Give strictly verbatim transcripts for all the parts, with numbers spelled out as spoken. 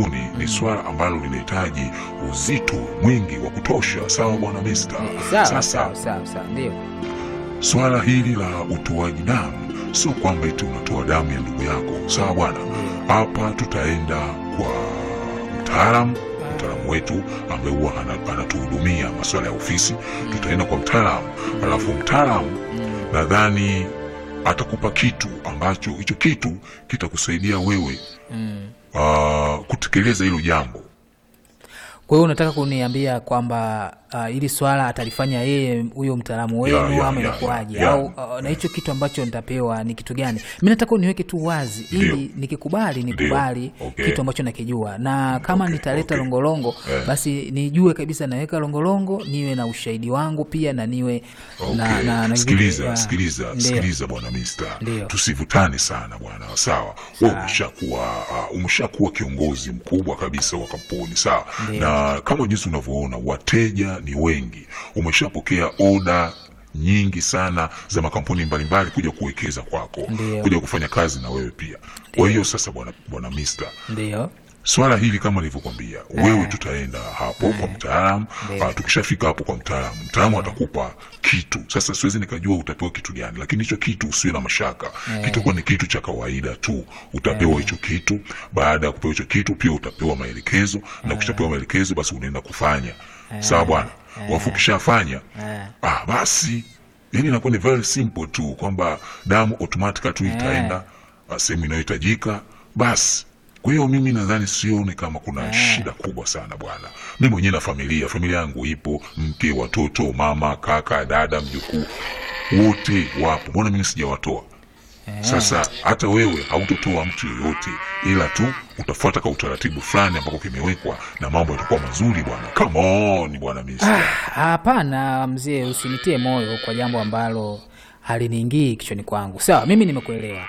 makampuni ni swala ambalo linahitaji uzito mwingi wa kutosha. Sawa bwana Mister? Sawa sawa sawa, ndio. Swala hili la utoaji damu sio kwamba eti unatoa damu ya ndugu yako. Sawa bwana? Hapa tutaenda kwa mtaalamu, mtaalamu wetu ambaye huwa anatuhudumia masuala ya ofisi. Tutaenda kwa mtaalamu, alafu mtaalamu nadhani atakupa kitu ambacho hicho kitu kitakusaidia wewe mm. uh, kutekeleza hilo jambo. Kwa hiyo unataka kuniambia kwamba uh, ili swala atalifanya yeye huyo mtaalamu wenu yeah, yeah, ama inakuaje? Yeah, yeah. Au uh, na hicho kitu ambacho nitapewa ni kitu gani? Mimi nataka uniweke tu wazi ili nikikubali nikubali okay. Kitu ambacho nakijua. Na kama okay, nitaleta okay. longolongo yeah. Basi nijue kabisa naweka longolongo, niwe na ushahidi wangu pia na niwe okay. na, na, na sikiliza ya, sikiliza Ndiyo. sikiliza bwana Mister. Tusivutane sana bwana. Sawa? Wewe umeshakuwa uh, umeshakuwa kiongozi mkubwa kabisa wa kampuni. Sawa? Ndiyo. Na kama jinsi unavyoona wateja ni wengi, umeshapokea oda nyingi sana za makampuni mbalimbali kuja kuwekeza kwako. Ndiyo. Kuja kufanya kazi na wewe pia. Kwa hiyo sasa bwana bwana Mister, ndio swala hili kama nilivyokuambia wewe tutaenda hapo Aya. kwa mtaalamu. Uh, tukishafika hapo kwa mtaalamu, mtaalamu atakupa kitu. Sasa siwezi nikajua utapewa kitu gani, lakini hicho kitu usiwe na mashaka. Kitakuwa ni kitu cha kawaida tu. Utapewa hicho kitu. Baada ya kupewa hicho kitu pia utapewa maelekezo, na ukishapewa maelekezo basi unaenda kufanya. Sawa bwana? Wafu kishafanya ah basi yani inakuwa ni very simple tu kwamba damu automatically tu itaenda sehemu inayohitajika basi. Kwa hiyo mimi nadhani sioni kama kuna yeah. shida kubwa sana bwana. Mimi mwenyewe na familia, familia yangu ipo, mke, watoto, mama, kaka, dada, mjukuu, wote wapo. Mbona mimi sijawatoa? Yeah. Sasa hata wewe hautotoa mtu yoyote, ila tu utafuata kwa utaratibu fulani ambao kimewekwa na mambo yatakuwa mazuri bwana. Come on bwana Mister. Hapana ah, mzee, usinitie moyo kwa jambo ambalo haliniingii kichwani kwangu. Sawa, mimi nimekuelewa.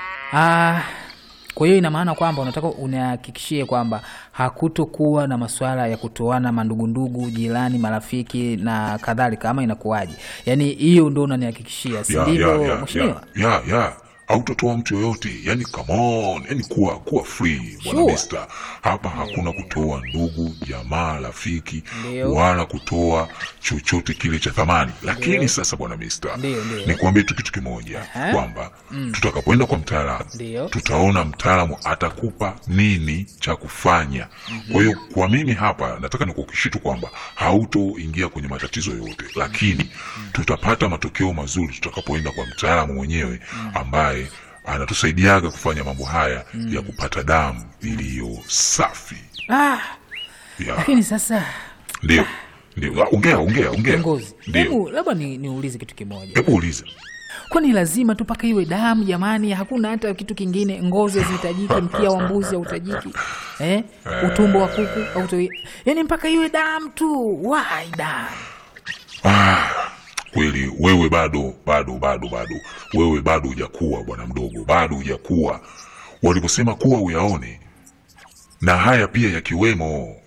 Ah Kwa hiyo ina maana kwamba unataka unahakikishie kwamba hakutokuwa na masuala ya kutoana mandugu ndugu, jirani, marafiki na kadhalika, ama inakuwaje? Yaani hiyo ndio unanihakikishia, si ndivyo mheshimiwa? Yeah, yeah. Hautotoa mtu yoyote. Yani come on, yani kuwa kuwa free bwana sure. Mister, hapa yeah. hakuna kutoa ndugu, jamaa, rafiki wala kutoa chochote kile cha thamani. Lakini Leo. Sasa bwana Mister, nikwambie tu kitu kimoja uh-huh. kwamba mm. tutakapoenda kwa mtaalamu tutaona mtaalamu atakupa nini cha kufanya. Mm-hmm. Kwa hiyo kwa mimi hapa nataka nikuhakikishie tu kwamba hautoingia kwenye matatizo yoyote, lakini mm. tutapata matokeo mazuri tutakapoenda kwa mtaalamu mwenyewe ambaye anatusaidiaga kufanya mambo haya mm. ya kupata damu iliyo safi. Ah. Yeah. Lakini sasa ndio ndio ongea ongea ongea. Hebu labda ni niulize kitu kimoja. Hebu uliza. Kwani lazima tu paka iwe damu jamani? Hakuna hata kitu kingine? Ngozi zihitajiki, mkia wa mbuzi hauhitajiki, eh? Utumbo wa kuku au yaani mpaka iwe damu tu? Why damu? Ah. Kweli wewe bado bado bado bado wewe bado hujakuwa bwana mdogo, bado hujakuwa. Waliposema kuwa uyaone na haya pia yakiwemo.